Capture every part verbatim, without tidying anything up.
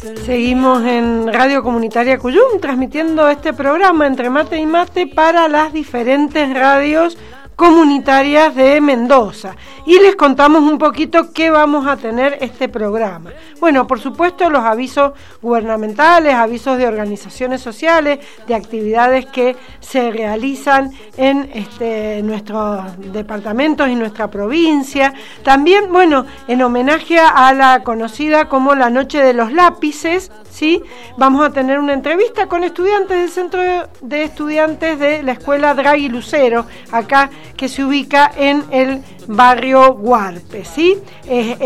Seguimos en Radio Comunitaria Cuyum, transmitiendo este programa Entre Mate y Mate para las diferentes radios comunitarias de Mendoza, y les contamos un poquito qué vamos a tener este programa. Bueno, por supuesto, los avisos gubernamentales, avisos de organizaciones sociales, de actividades que se realizan en este, nuestros departamentos y nuestra provincia. También, bueno, en homenaje a la conocida como la Noche de los Lápices, ¿sí? Vamos a tener una entrevista con estudiantes del Centro de Estudiantes de la Escuela Draghi Lucero, acá, que se ubica en el barrio Huarpe, ¿sí? Eh,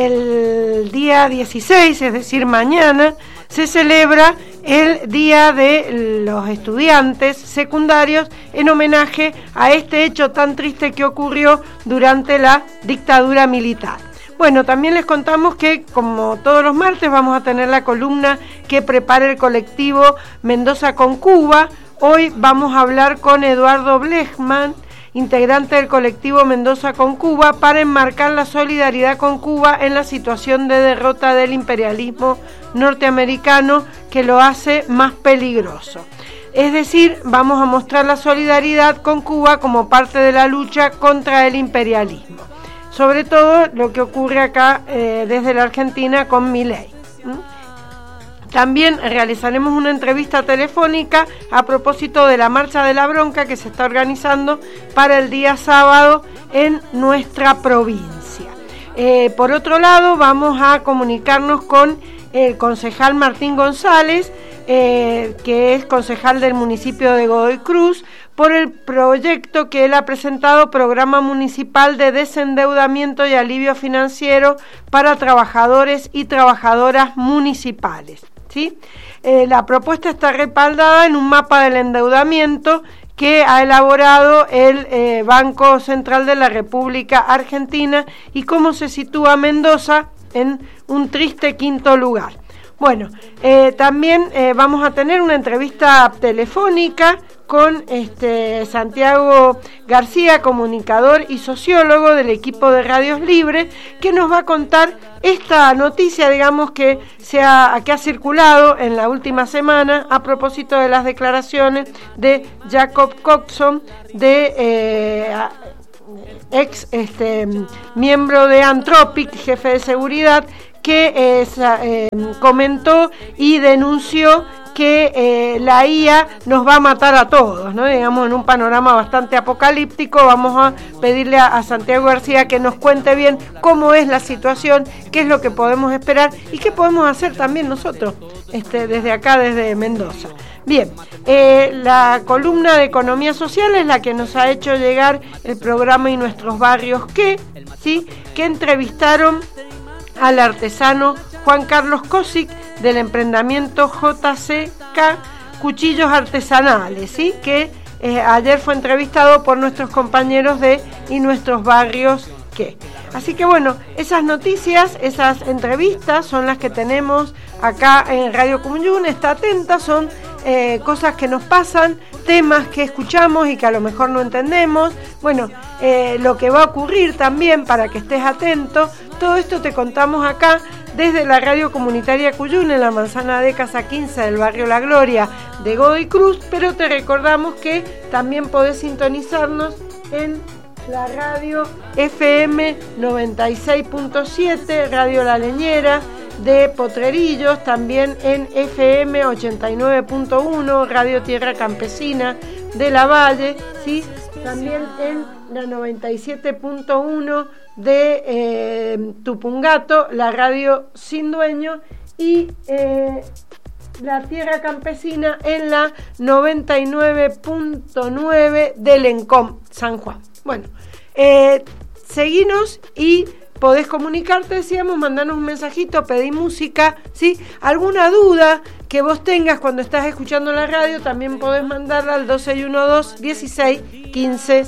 el día dieciséis, es decir, mañana, se celebra el Día de los Estudiantes Secundarios en homenaje a este hecho tan triste que ocurrió durante la dictadura militar. Bueno, también les contamos que, como todos los martes, vamos a tener la columna que prepara el colectivo Mendoza con Cuba. Hoy vamos a hablar con Eduardo Blechman, integrante del colectivo Mendoza con Cuba, para enmarcar la solidaridad con Cuba en la situación de derrota del imperialismo norteamericano que lo hace más peligroso. Es decir, vamos a mostrar la solidaridad con Cuba como parte de la lucha contra el imperialismo. Sobre todo lo que ocurre acá eh, desde la Argentina con Milei. ¿Mm? También realizaremos una entrevista telefónica a propósito de la Marcha de la Bronca que se está organizando para el día sábado en nuestra provincia. Eh, por otro lado, vamos a comunicarnos con el concejal Martín González, eh, que es concejal del municipio de Godoy Cruz, por el proyecto que él ha presentado, Programa Municipal de Desendeudamiento y Alivio Financiero para Trabajadores y Trabajadoras Municipales. ¿Sí? Eh, la propuesta está respaldada en un mapa del endeudamiento que ha elaborado el eh, Banco Central de la República Argentina y cómo se sitúa Mendoza en un triste quinto lugar. Bueno, eh, también eh, vamos a tener una entrevista telefónica con este Santiago García, comunicador y sociólogo del equipo de Radios Libres, que nos va a contar esta noticia, digamos, que, se ha, que ha circulado en la última semana a propósito de las declaraciones de Jacob Coxon, de eh, ex este, miembro de Anthropic, jefe de seguridad, que eh, eh, comentó y denunció que eh, la I A nos va a matar a todos, ¿no? Digamos, en un panorama bastante apocalíptico. Vamos a pedirle a, a Santiago García que nos cuente bien cómo es la situación, qué es lo que podemos esperar y qué podemos hacer también nosotros este, desde acá, desde Mendoza. Bien, eh, la columna de Economía Social es la que nos ha hecho llegar el programa Y Nuestros Barrios Que, ¿sí? Que entrevistaron al artesano Juan Carlos Kosic del emprendimiento J C K Cuchillos Artesanales, ¿sí? Que eh, ayer fue entrevistado por nuestros compañeros de Y Nuestros Barrios Que. Así que bueno, esas noticias, esas entrevistas son las que tenemos acá en Radio Cuyum. Está atenta, son eh, cosas que nos pasan, temas que escuchamos y que a lo mejor no entendemos. Bueno, eh, lo que va a ocurrir también, para que estés atento. Todo esto te contamos acá desde la Radio Comunitaria Cuyum, en la Manzana de Casa quince del barrio La Gloria de Godoy Cruz, pero te recordamos que también podés sintonizarnos en la radio F M noventa y seis punto siete, Radio La Leñera de Potrerillos, también en F M ochenta y nueve punto uno, Radio Tierra Campesina de La Valle, ¿sí? También en la noventa y siete punto uno de eh, Tupungato, la radio Sin Dueño, y eh, la Tierra Campesina en la noventa y nueve punto nueve de Lencom, San Juan. Bueno, eh, seguinos y podés comunicarte, decíamos, mandanos un mensajito, pedí música, ¿sí? Alguna duda que vos tengas cuando estás escuchando la radio, también podés mandarla al dos seis uno dos, dieciséis, quince